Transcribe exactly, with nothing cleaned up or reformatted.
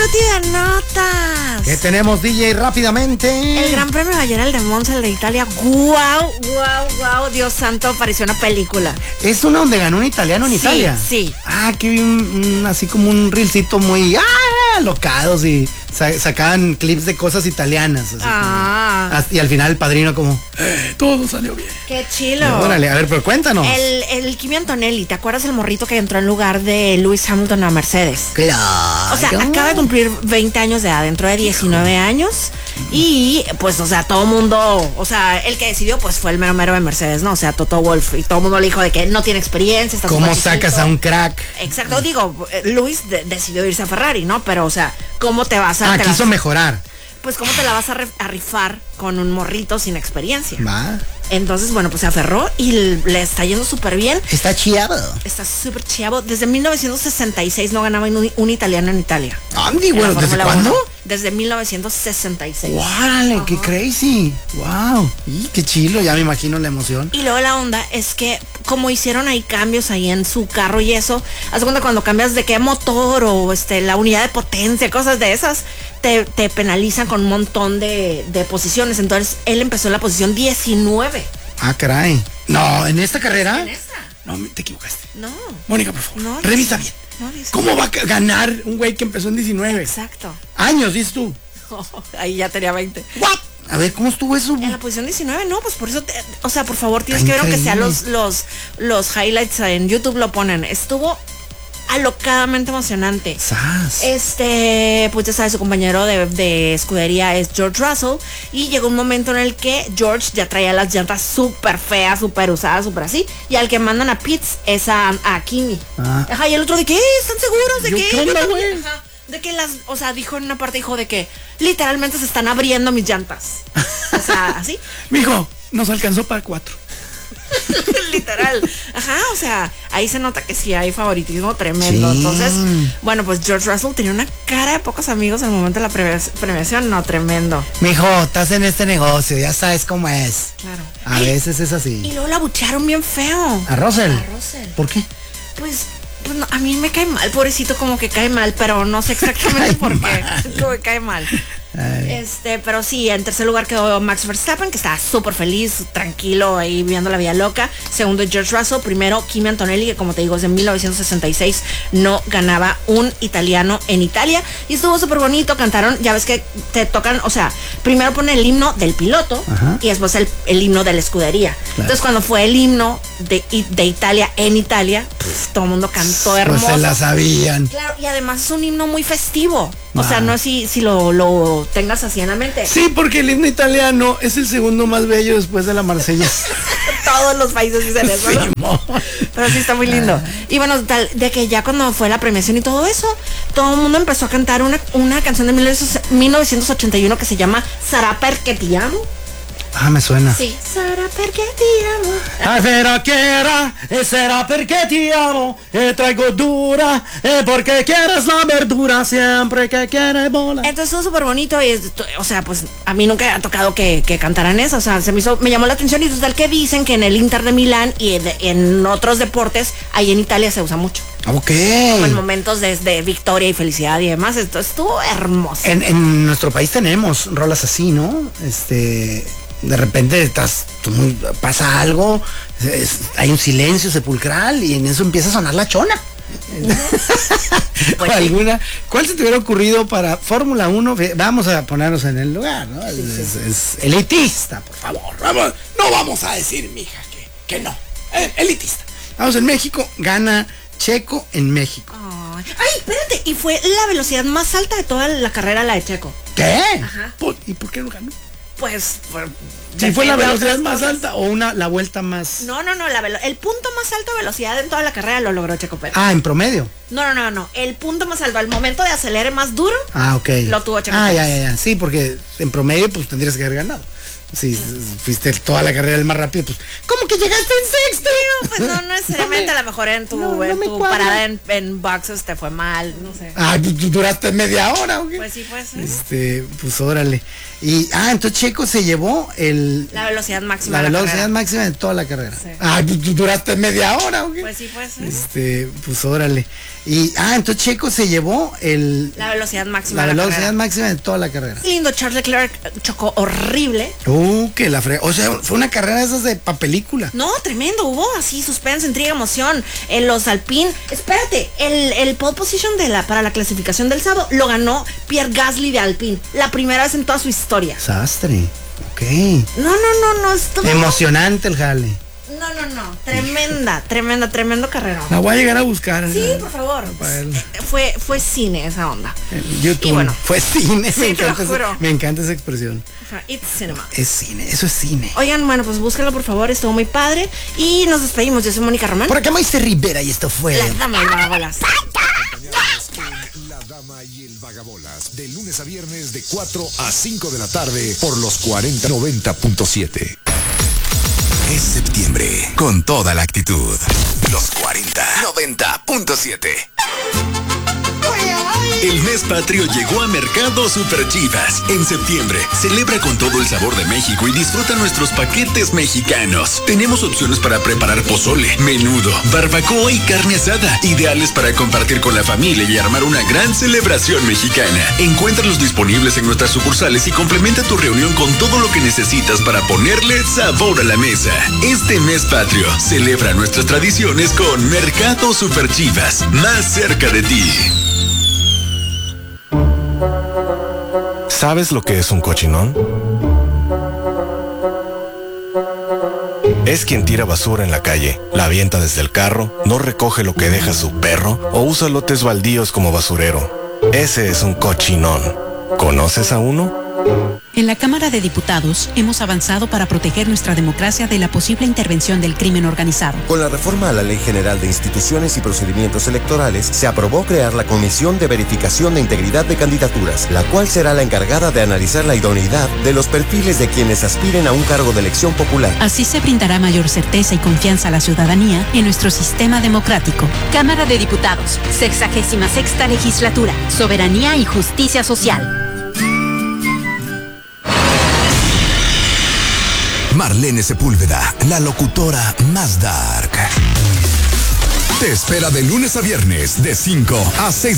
Pati de notas. ¿Qué tenemos, D J, rápidamente? El Gran Premio de ayer, el de Monza, el de Italia. ¡Guau, guau, guau! Dios santo, pareció una película. Es una donde ganó un italiano en Sí, Italia. sí. Ah, que vi un, un- así como un reelcito muy ah, locados y sa- sacaban clips de cosas italianas. así Ah. como- as- y al final el padrino como, eh, todo salió bien. ¡Qué chilo! Órale, a ver, pero cuéntanos. El, el Kimi Antonelli, ¿te acuerdas el morrito que entró en lugar de Lewis Hamilton a Mercedes? Claro. O sea, acaba de cumplir veinte años de edad, dentro de diecinueve años. Y pues, o sea, todo mundo, o sea, el que decidió pues fue el mero mero de Mercedes, ¿no? O sea, Toto Wolff. Y todo el mundo le dijo de que no tiene experiencia. Está ¿Cómo súper sacas chiquito. a un crack? Exacto, digo, eh, Lewis de- decidió irse a Ferrari, ¿no? Pero, o sea, ¿cómo te vas a... Ah, te quiso la- mejorar. Pues, ¿cómo te la vas a, re- a rifar con un morrito sin experiencia? Va. Entonces, bueno, pues se aferró y l- le está yendo súper bien. Está chiado. Está súper chavo. Desde mil novecientos sesenta y seis no ganaba un, un italiano en Italia. Andy, En la bueno, ¿desde Fórmula cuándo? uno. Desde mil novecientos sesenta y seis. ¡Guárale! ¡Qué crazy! ¡Wow! Y qué chilo, ya me imagino la emoción. Y luego la onda es que como hicieron ahí cambios ahí en su carro y eso, haz de cuenta cuando cambias de qué motor o este la unidad de potencia, cosas de esas, te, te penalizan con un montón de, de posiciones. Entonces él empezó en la posición diecinueve. Ah, caray. No, ¿en esta carrera? ¿En esta? No, me- te equivocaste. No. Mónica, por favor, No, revisa dice- bien. no, dice- ¿Cómo va a ca- ganar un güey que empezó en diecinueve? Exacto. Años, dices tú. Ahí ya tenía veinte. ¿What? A ver, ¿cómo estuvo eso? En la posición diecinueve, no, pues por eso, te- o sea, por favor, tienes Está que ver aunque sea los, increíble. los, los highlights en YouTube lo ponen. Estuvo alocadamente emocionante. ¡Sas! Este, pues ya sabes, su compañero de, de escudería es George Russell. Y llegó un momento en el que George ya traía las llantas súper feas, súper usadas, súper así. Y al que mandan a pits es a, a Kimi. Ah. Ajá, y el otro de que, ¿están seguros de Yo, que? ¿qué onda, Yo güey? también, ajá, de que las, o sea, dijo en una parte, dijo de que literalmente se están abriendo mis llantas. O sea, así. Mijo, nos alcanzó para cuatro. Literal. Ajá, o sea, ahí se nota que sí hay favoritismo tremendo. Sí. Entonces, bueno, pues George Russell tenía una cara de pocos amigos al momento de la pre- premiación, no, tremendo. Mijo, estás en este negocio, ya sabes cómo es. Claro. A Ay, veces es y así. luego la bucharon bien feo. ¿A Russell? A Russell. ¿Por qué? Pues, pues no, a mí me cae mal, pobrecito, como que cae mal, pero no sé exactamente Cae por qué. mal. Como que cae mal. Ay. Este, pero sí, en tercer lugar quedó Max Verstappen, que estaba súper feliz, tranquilo, ahí viviendo la vida loca. Segundo, George Russell. Primero, Kimi Antonelli, que como te digo, desde mil novecientos sesenta y seis no ganaba un italiano en Italia. Y estuvo súper bonito, cantaron, ya ves que te tocan, o sea, primero ponen el himno del piloto. Ajá. Y después el, el himno de la escudería. Entonces, cuando fue el himno de, de Italia en Italia, pf, todo el mundo cantó hermoso. Pues se la sabían. Claro, y además es un himno muy festivo. O Ah. sea, no es si, si lo, lo tengas así en la mente. Sí, porque el himno italiano es el segundo más bello después de la marsellesa. Todos los países dicen eso, ¿no? Simón. Pero sí está muy lindo. Y bueno, tal, de que ya cuando fue la premiación y todo eso, todo el mundo empezó a cantar una, una canción de mil novecientos ochenta y uno que se llama Sarà perché ti amo. Ah, me suena. Sí. Sarà perché ti amo. Ah, vera que era, e será porque te amo, e traigo dura, e porque quieres la verdura siempre que quieres bola. Entonces estuvo súper bonito y, es- o sea, pues a mí nunca ha tocado que, que cantaran eso, o sea, se me hizo, me llamó la atención y total que dicen que en el Inter de Milán y en, en otros deportes, ahí en Italia se usa mucho, Ok. como en momentos de, de victoria y felicidad y demás, esto estuvo hermoso. En, en nuestro país tenemos rolas así, ¿no? Este, de repente estás, tú muy- pasa algo, es- hay un silencio sepulcral y en eso empieza a sonar la chona. Pues O sí. alguna, ¿cuál se te hubiera ocurrido para Fórmula uno? Ve- Vamos a ponernos en el lugar, ¿no? es, es- es elitista, por favor. Vamos, no vamos a decir, mija, que, que no. Eh, elitista. Vamos, en México, gana Checo en México. Ay, ay, espérate, y fue la velocidad más alta de toda la carrera la de Checo. ¿Qué? Ajá. Por- ¿Y por qué no ganó? Pues, por- Si fue la depende de velocidad otras más cosas. alta o una la vuelta más. No, no, no, la velo- el punto más alto de velocidad en toda la carrera lo logró Checo Pérez. Ah, en promedio. No, no, no, no, el punto más alto, al momento de acelere más duro, Ah, ok. Lo tuvo Checo Ah, Pérez. ya, ya, ya. Sí, porque en promedio, pues tendrías que haber ganado. Si fuiste toda la carrera el más rápido, pues. ¿Cómo que llegaste en sexto? pues no necesariamente, a lo mejor en tu, No, no en me tu cuadra. parada en, en boxes te fue mal, no sé. Ah, pues tú duraste media hora, ¿o qué? Pues sí, pues sí. Este, pues órale. Y, ah, entonces Checo se llevó el. La velocidad máxima La de la velocidad carrera. máxima de toda la carrera. Sí. Ah, pues tú duraste media hora, ¿o qué? Pues sí, pues sí. Este, pues órale. Y, ah, entonces Checo se llevó el... La velocidad máxima. La de la velocidad carrera. máxima de toda la carrera. Lindo, Charles Leclerc chocó horrible. Uh, que la fre... O sea, fue una carrera de esas de pa' película. No, tremendo, hubo así suspense, intriga, emoción. En los Alpine, espérate, el, el pole position de la, para la clasificación del sábado lo ganó Pierre Gasly de Alpine. La primera vez en toda su historia. Sastre, ok. No, no, no, no, estuvo... Emocionante el jale. No, no, no, tremenda, tremenda, tremendo carrera. La voy a llegar a buscar. Sí, por favor. Fue, fue cine esa onda. En YouTube. Y bueno, fue cine. sí, me, te lo encanta juro. esa, me encanta esa expresión. Ajá, it's cinema. Es cine, eso es cine. Oigan, bueno, pues búsquenlo por favor, estuvo muy padre. Y nos despedimos, yo soy Mónica Román. Por acá Maíz Rivera y esto fue... La dama del vagabolas. La Dama y el Vagabolas, de lunes a viernes de cuatro a cinco de la tarde por los cuarenta noventa punto siete. Es septiembre, con toda la actitud. Los cuarenta noventa punto siete. El mes patrio llegó a Mercado Super Chivas. En septiembre, celebra con todo el sabor de México y disfruta nuestros paquetes mexicanos. Tenemos opciones para preparar pozole, menudo, barbacoa y carne asada, ideales para compartir con la familia y armar una gran celebración mexicana. Encuéntralos disponibles en nuestras sucursales y complementa tu reunión con todo lo que necesitas para ponerle sabor a la mesa. Este mes patrio, celebra nuestras tradiciones con Mercado Super Chivas, más cerca de ti. ¿Sabes lo que es un cochinón? Es quien tira basura en la calle, la avienta desde el carro, no recoge lo que deja su perro o usa lotes baldíos como basurero. Ese es un cochinón. ¿Conoces a uno? En la Cámara de Diputados hemos avanzado para proteger nuestra democracia de la posible intervención del crimen organizado. Con la reforma a la Ley General de Instituciones y Procedimientos Electorales, se aprobó crear la Comisión de Verificación de Integridad de Candidaturas, la cual será la encargada de analizar la idoneidad de los perfiles de quienes aspiren a un cargo de elección popular. Así se brindará mayor certeza y confianza a la ciudadanía en nuestro sistema democrático. Cámara de Diputados, sexagésima sexta legislatura, soberanía y justicia social. Marlene Sepúlveda, la locutora más dark. Te espera de lunes a viernes de cinco a seis de